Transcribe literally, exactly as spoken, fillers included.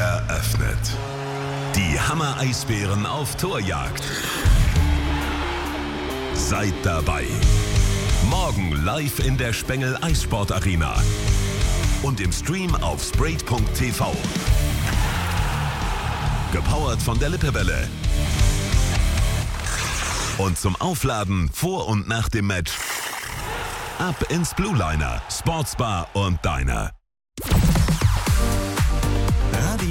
eröffnet. Die Hammer-Eisbären auf Torjagd. Seid dabei. Morgen live in der Spengel Eissportarena. Und im Stream auf sprayt punkt t v. Gepowert von der Lippewelle. Und zum Aufladen vor und nach dem Match ab ins Blue Liner, Sportsbar und Diner.